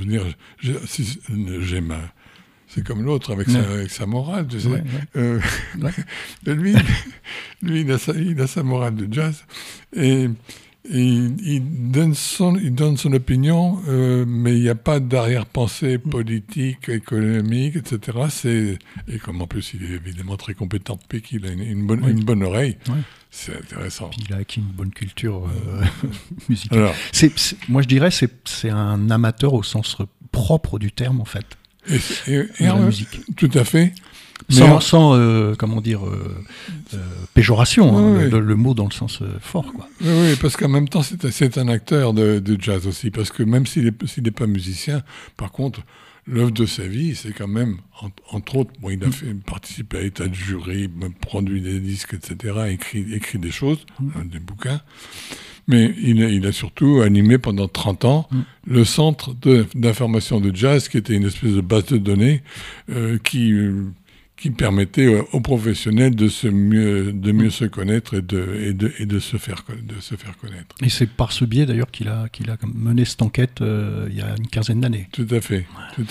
dire, j'ai ma... C'est comme l'autre avec sa morale, tu sais. Lui, il a sa morale de jazz et il donne son opinion, mais il n'y a pas d'arrière-pensée politique, économique, etc. Et comme en plus il est évidemment très compétent, puis qu'il a une bonne oreille, c'est intéressant. Puis il a acquis une bonne culture musicale. Alors, moi je dirais c'est un amateur au sens propre du terme en fait. Et la musique. Tout à fait. Sans péjoration, le mot dans le sens fort. Quoi. Oui, parce qu'en même temps, c'est un acteur de jazz aussi, parce que même s'il n'est pas musicien, par contre, l'œuvre de sa vie, c'est quand même, entre autres, il a participé à l'état de jury, produit des disques, etc., écrit des choses, des bouquins. Mais il a surtout animé pendant 30 ans le centre d'information de jazz, qui était une espèce de base de données qui permettait aux professionnels de mieux se connaître et de se faire connaître. Et c'est par ce biais d'ailleurs qu'il a mené cette enquête il y a une quinzaine d'années. Tout à fait.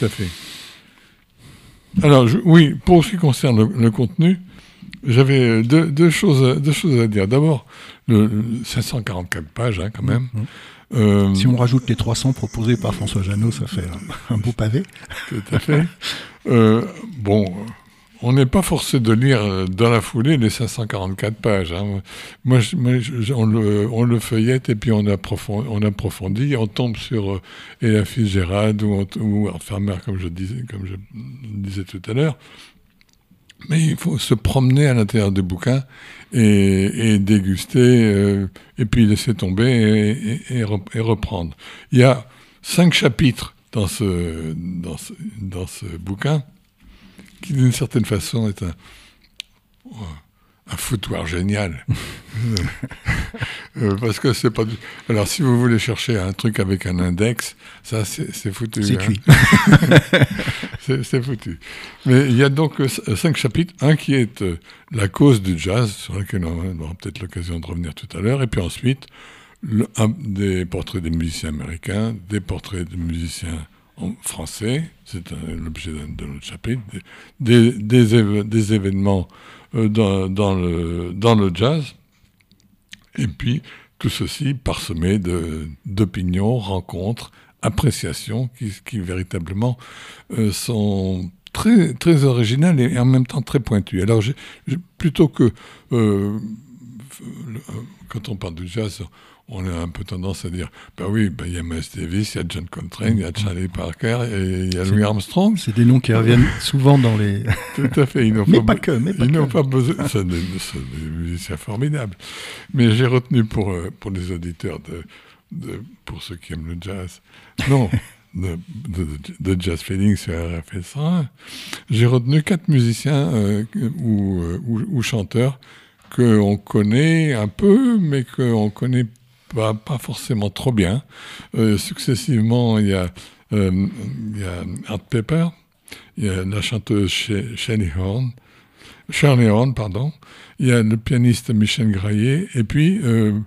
Alors pour ce qui concerne le contenu, j'avais deux choses à dire. D'abord, 544 pages quand même. Si on rajoute les 300 proposés par François Jeannot, ça fait un beau pavé. Tout à fait. On n'est pas forcé de lire dans la foulée les 544 pages. Hein. On le feuillette et puis on approfondit. On tombe sur Ella Fitzgerald ou Art Farmer, comme je disais tout à l'heure. Mais il faut se promener à l'intérieur des bouquins et déguster, et puis laisser tomber et reprendre. Il y a 5 chapitres dans ce bouquin qui, d'une certaine façon, est un foutoir génial. Parce que c'est pas... Alors, si vous voulez chercher un truc avec un index, ça, c'est foutu. C'est cuit. C'est foutu. Mais il y a donc 5 chapitres. Un qui est la cause du jazz, sur lequel on aura peut-être l'occasion de revenir tout à l'heure. Et puis ensuite, des portraits des musiciens américains, des portraits de musiciens français. C'est l'objet d'un autre chapitre. Des événements dans le jazz. Et puis, tout ceci parsemé d'opinions, rencontres, appréciations qui véritablement sont très, très originales et en même temps très pointues. Alors, plutôt que... quand on parle de jazz, on a un peu tendance à dire, il y a Miles Davis, il y a John Coltrane, il y a Charlie Parker et il y a Louis Armstrong. C'est des noms qui reviennent souvent dans les... Tout à fait. Ils n'ont pas besoin... C'est des musiciens formidables. Mais j'ai retenu pour les auditeurs, pour ceux qui aiment le jazz, de Jazz Feeling sur RFL 101, j'ai retenu 4 musiciens ou chanteurs qu'on connaît un peu, mais qu'on connaît pas forcément trop bien. Successivement, il y a Art Pepper, il y a la chanteuse Shirley Horn, il y a le pianiste Michel Graillet, et puis,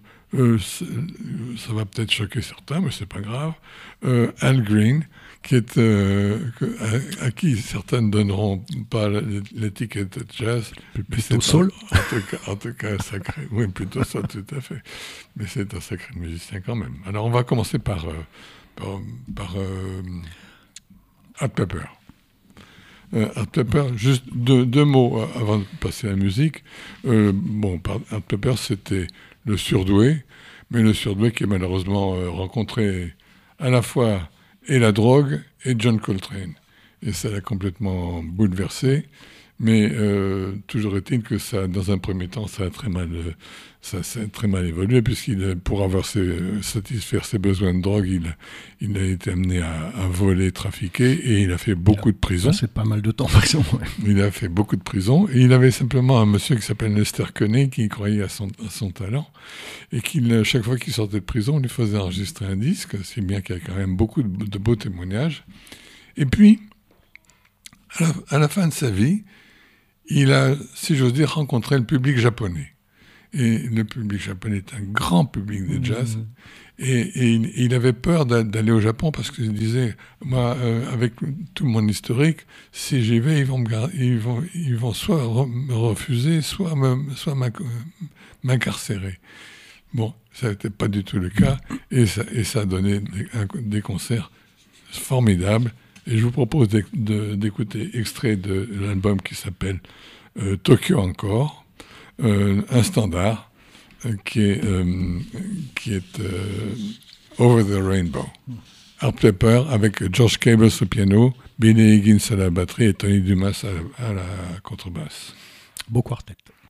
ça va peut-être choquer certains, mais c'est pas grave, Al Green, qui est à qui certains ne donneront pas l'étiquette de jazz. Plutôt soul. En tout cas, un sacré. Oui, plutôt soul, tout à fait. Mais c'est un sacré musicien quand même. Alors, on va commencer par Art Pepper. Art Pepper, juste deux mots avant de passer à la musique. Art Pepper, c'était le surdoué, mais le surdoué qui a malheureusement rencontré à la fois et la drogue et John Coltrane. Et ça l'a complètement bouleversé. Mais toujours est-il que ça, dans un premier temps, ça s'est très mal évolué, pour satisfaire ses besoins de drogue, il a été amené à voler, trafiquer, et il a fait beaucoup de prison. C'est pas mal de temps, par exemple. Ouais. Il a fait beaucoup de prison, et il avait simplement un monsieur qui s'appelle Lester Conney, qui croyait à son talent, et chaque fois qu'il sortait de prison, on lui faisait enregistrer un disque, si bien qu'il y a quand même beaucoup de beaux témoignages. Et puis, à la fin de sa vie, il a, si j'ose dire, rencontré le public japonais. Et le public japonais est un grand public de jazz. Et il avait peur d'aller au Japon parce qu'il disait, moi, avec tout mon historique, si j'y vais, ils vont soit me refuser, soit m'incarcérer. Bon, ça n'était pas du tout le cas, et ça a donné des concerts formidables. Et je vous propose d'écouter extrait de l'album qui s'appelle Tokyo Encore, un standard qui est Over the Rainbow. Art Pepper avec George Cables au piano, Benny Higgins à la batterie et Tony Dumas à la contrebasse. Beau quartet.